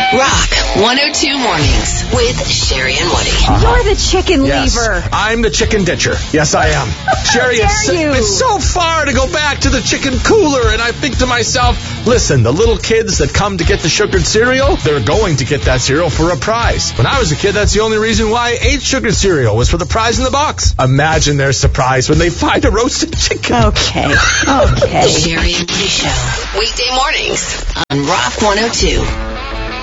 Rock 102 Mornings with Sherry and Woody. You're the chicken lever. I'm the chicken ditcher. Yes, I am. Sherry, it's so far to go back to the chicken cooler, and I think to myself, listen, the little kids that come to get the sugared cereal, they're going to get that cereal for a prize. When I was a kid, that's the only reason why I ate sugared cereal, was for the prize in the box. Imagine their surprise when they find a roasted chicken. Okay. The Sherry and Woody Show. Weekday mornings on Rock 102.